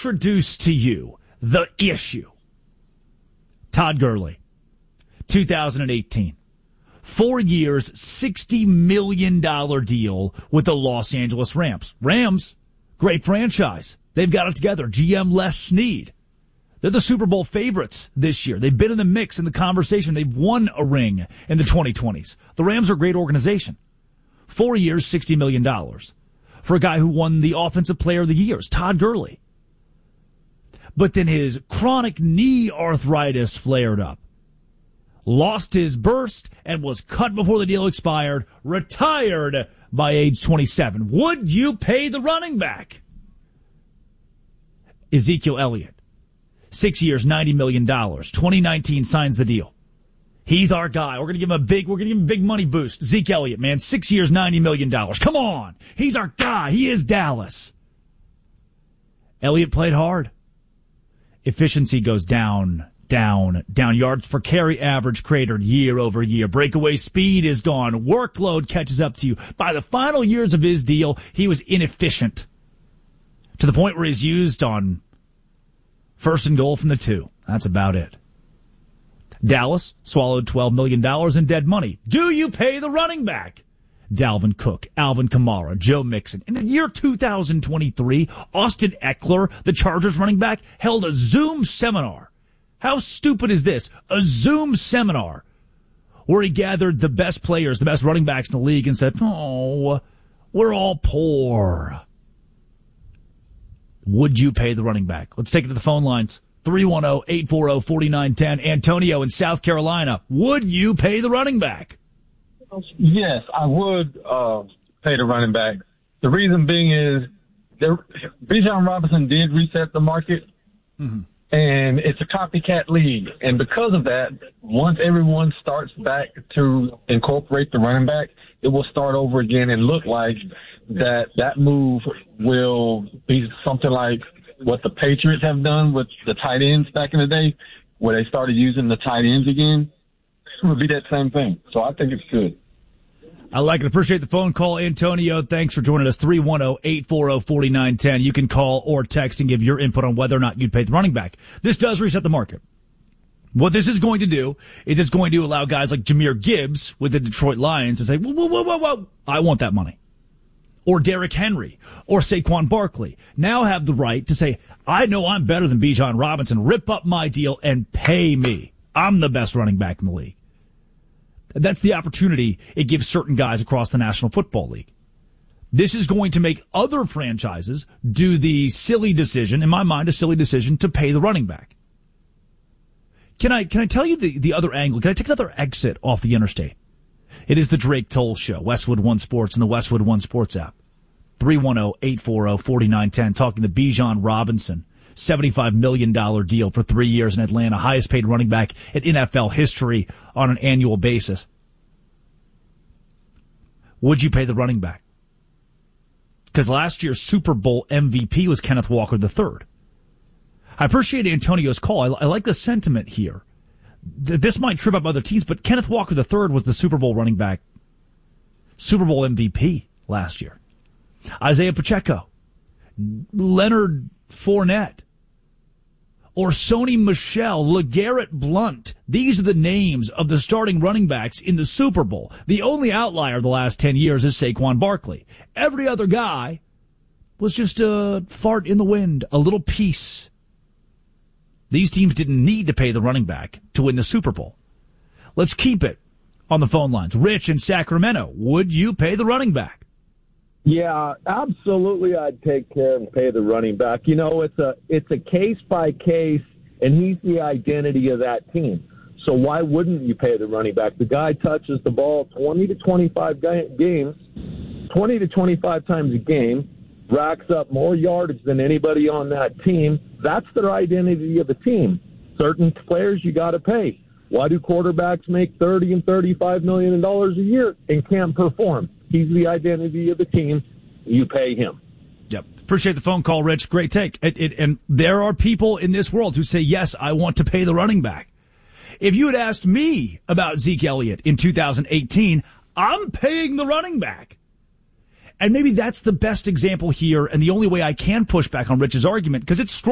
introduce to you the issue. Todd Gurley, 2018. 4 years, $60 million deal with the Los Angeles Rams. Rams, great franchise. They've got it together. GM Les Snead. They're the Super Bowl favorites this year. They've been in the mix, in the conversation. They've won a ring in the 2020s. The Rams are a great organization. 4 years, $60 million. For a guy who won the Offensive Player of the Year, Todd Gurley. But then his chronic knee arthritis flared up. Lost his burst and was cut before the deal expired. Retired by age 27. Would you pay the running back? Ezekiel Elliott. 6 years, $90 million. 2019 signs the deal. He's our guy. We're going to give him a big money boost. Zeke Elliott, man, 6 years, $90 million. Come on. He's our guy. He is Dallas. Elliott played hard. Efficiency goes down. Yards per carry average cratered year over year. Breakaway speed is gone. Workload catches up to you. By the final years of his deal, he was inefficient. To the point where he's used on first and goal from the 2. That's about it. Dallas swallowed $12 million in dead money. Do you pay the running back? Dalvin Cook, Alvin Kamara, Joe Mixon. In the year 2023, Austin Eckler, the Chargers running back, held a Zoom seminar. How stupid is this? A Zoom seminar where he gathered the best players, the best running backs in the league and said, oh, we're all poor. Would you pay the running back? Let's take it to the phone lines. 310-840-4910. Antonio in South Carolina. Would you pay the running back? Yes, I would pay the running back. The reason being is Bijan Robinson did reset the market, and it's a copycat league. And because of that, once everyone starts back to incorporate the running back, it will start over again and look like that move will be something like what the Patriots have done with the tight ends back in the day, where they started using the tight ends again. It would be that same thing. So I think it's good. I like it. Appreciate the phone call, Antonio. Thanks for joining us. 310-840-4910. You can call or text and give your input on whether or not you'd pay the running back. This does reset the market. What this is going to do is it's going to allow guys like Jahmyr Gibbs with the Detroit Lions to say, whoa, I want that money. Or Derrick Henry, or Saquon Barkley, now have the right to say, I know I'm better than Bijan Robinson. Rip up my deal and pay me. I'm the best running back in the league. That's the opportunity it gives certain guys across the National Football League. This is going to make other franchises do the silly decision, in my mind, a silly decision to pay the running back. Can I tell you the other angle? Can I take another exit off the interstate? It is the Drake Toll Show, Westwood One Sports and the Westwood One Sports app. 310-840-4910, talking to Bijan Robinson. $75 million deal for 3 years in Atlanta, highest paid running back in NFL history on an annual basis. Would you pay the running back? Because last year's Super Bowl MVP was Kenneth Walker III. I appreciate Antonio's call. I like the sentiment here. This might trip up other teams, but Kenneth Walker III was the Super Bowl running back, Super Bowl MVP last year. Isaiah Pacheco, Leonard Fournette, or Sony Michel, LeGarrette Blount. These are the names of the starting running backs in the Super Bowl. The only outlier the last 10 years is Saquon Barkley. Every other guy was just a fart in the wind, a little piece. These teams didn't need to pay the running back to win the Super Bowl. Let's keep it on the phone lines. Rich in Sacramento, would you pay the running back? Yeah, absolutely. I'd take care and pay the running back. You know, it's a case by case, and he's the identity of that team. So why wouldn't you pay the running back? The guy touches the ball 20 to 25 times a game, racks up more yardage than anybody on that team. That's their identity of the team. Certain players you got to pay. Why do quarterbacks make $30 and $35 million a year and can't perform? He's the identity of the team. You pay him. Yep. Appreciate the phone call, Rich. Great take. And there are people in this world who say, yes, I want to pay the running back. If you had asked me about Zeke Elliott in 2018, I'm paying the running back. And maybe that's the best example here and the only way I can push back on Rich's argument, because it's strong.